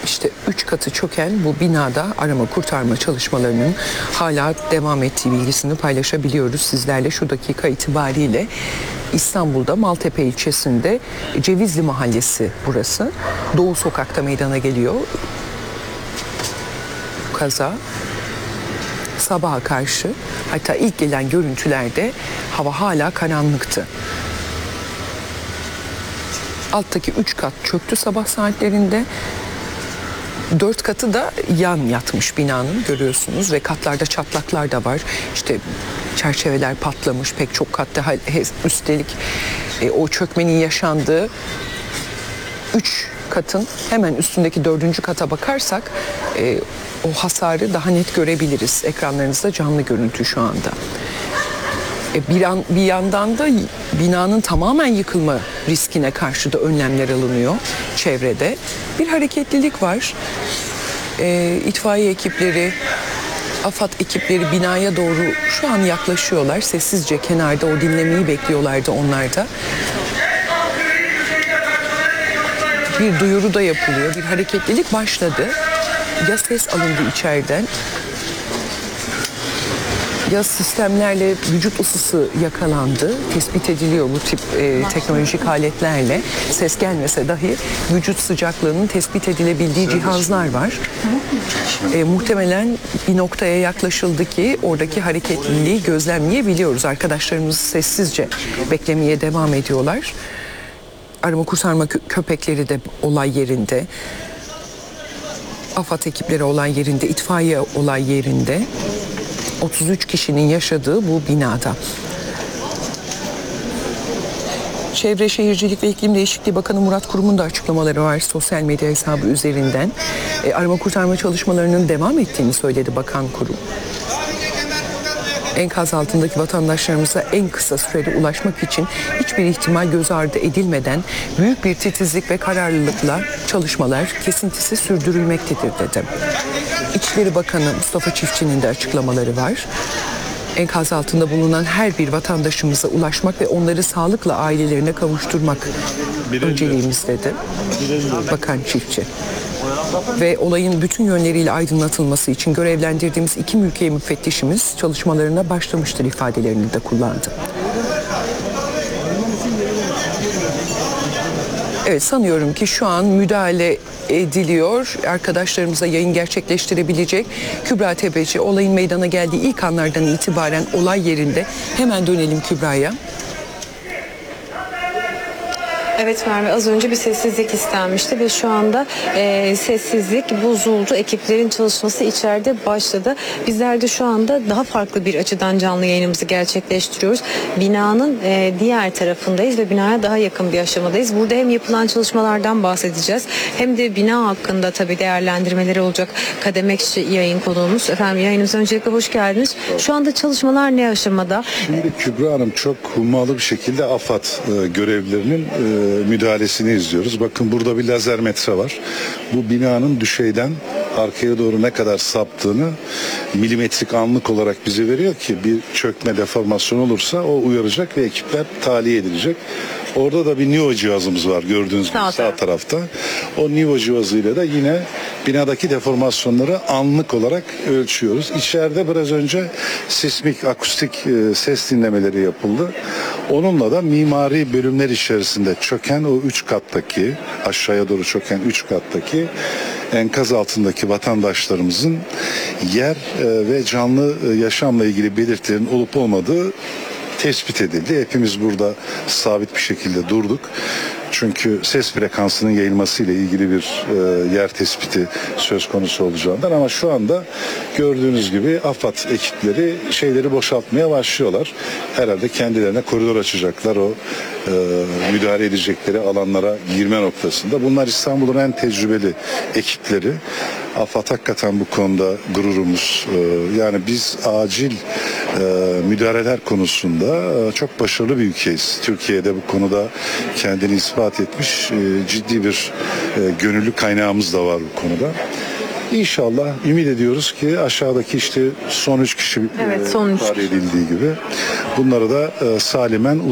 İşte 3 katı çöken bu binada arama kurtarma çalışmalarının hala devam ettiği bilgisini paylaşabiliyoruz sizlerle şu dakika itibariyle. İstanbul'da Maltepe ilçesinde Cevizli Mahallesi burası. Doğu Sokak'ta meydana geliyor kaza. Sabaha karşı, hatta ilk gelen görüntülerde hava hala karanlıktı. Alttaki 3 kat çöktü sabah saatlerinde. 4 katı da yan yatmış binanın, görüyorsunuz, ve katlarda çatlaklar da var. İşte çerçeveler patlamış pek çok katta, üstelik o çökmenin yaşandığı 3 katın hemen üstündeki 4. kata bakarsak o hasarı daha net görebiliriz. Ekranlarınızda canlı görüntü şu anda. Bir yandan da binanın tamamen yıkılma riskine karşı da önlemler alınıyor çevrede. Bir hareketlilik var. İtfaiye ekipleri, AFAD ekipleri binaya doğru şu an yaklaşıyorlar. Sessizce kenarda o dinlemeyi bekliyorlardı onlar da. Bir duyuru da yapılıyor. Bir hareketlilik başladı. Ya ses alındı içeriden, ya sistemlerle vücut ısısı yakalandı, tespit ediliyor bu tip teknolojik aletlerle. Ses gelmese dahi vücut sıcaklığının tespit edilebildiği cihazlar var. Muhtemelen bir noktaya yaklaşıldı ki oradaki hareketliliği gözlemleyebiliyoruz. Arkadaşlarımız sessizce beklemeye devam ediyorlar. Arama kurtarma köpekleri de olay yerinde. AFAD ekipleri olay yerinde, itfaiye olay yerinde. 33 kişinin yaşadığı bu binada. Çevre Şehircilik ve İklim Değişikliği Bakanı Murat Kurum'un da açıklamaları var sosyal medya hesabı üzerinden. Arama kurtarma çalışmalarının devam ettiğini söyledi Bakan Kurum. Enkaz altındaki vatandaşlarımıza en kısa sürede ulaşmak için hiçbir ihtimal göz ardı edilmeden büyük bir titizlik ve kararlılıkla çalışmalar kesintisiz sürdürülmektedir dedi. İçişleri Bakanı Mustafa Çiftçi'nin de açıklamaları var. Enkaz altında bulunan her bir vatandaşımıza ulaşmak ve onları sağlıkla ailelerine kavuşturmak önceliğimiz dedi Bakan Çiftçi. Ve olayın bütün yönleriyle aydınlatılması için görevlendirdiğimiz 2 mülkiye müfettişimiz çalışmalarına başlamıştır ifadelerini de kullandı. Evet, sanıyorum ki şu an müdahale ediliyor. Arkadaşlarımıza yayın gerçekleştirebilecek. Kübra Tepeci olayın meydana geldiği ilk anlardan itibaren olay yerinde. Hemen dönelim Kübra'ya. Evet Merve, az önce bir sessizlik istenmişti ve şu anda sessizlik bozuldu. Ekiplerin çalışması içeride başladı. Bizler de şu anda daha farklı bir açıdan canlı yayınımızı gerçekleştiriyoruz. Binanın diğer tarafındayız ve binaya daha yakın bir aşamadayız. Burada hem yapılan çalışmalardan bahsedeceğiz hem de bina hakkında tabii değerlendirmeleri olacak. Kademekçi yayın konuğumuz. Efendim, yayınımıza öncelikle hoş geldiniz. Şu anda çalışmalar ne aşamada? Şimdi Kübra Hanım, çok hummalı bir şekilde AFAD görevlilerinin müdahalesini izliyoruz. Bakın, burada bir lazer metre var. Bu binanın düşeyden arkaya doğru ne kadar saptığını milimetrik anlık olarak bize veriyor ki bir çökme, deformasyon olursa o uyaracak ve ekipler tahliye edilecek. Orada da bir NIO cihazımız var, gördüğünüz gibi sağ tarafta. O NIO cihazıyla da yine binadaki deformasyonları anlık olarak ölçüyoruz. İçeride biraz önce sismik, akustik ses dinlemeleri yapıldı. Onunla da mimari bölümler içerisinde çöken o 3 kattaki, aşağıya doğru çöken 3 kattaki enkaz altındaki vatandaşlarımızın yer ve canlı yaşamla ilgili belirtilerin olup olmadığı tespit edildi. Hepimiz burada sabit bir şekilde durduk. Çünkü ses frekansının yayılması ile ilgili bir yer tespiti söz konusu olacağından, ama şu anda gördüğünüz gibi AFAD ekipleri şeyleri boşaltmaya başlıyorlar. Herhalde kendilerine koridor açacaklar o müdahale edecekleri alanlara girme noktasında. Bunlar İstanbul'un en tecrübeli ekipleri. AFAD hakikaten bu konuda gururumuz. Yani biz acil müdahaleler konusunda çok başarılı bir ülkeyiz. Türkiye'de bu konuda kendini ispat etmiş ciddi bir gönüllü kaynağımız da var bu konuda. İnşallah ümit ediyoruz ki aşağıdaki işte son 3 kişi evet, son 3 ifade edildiği gibi bunları da salimen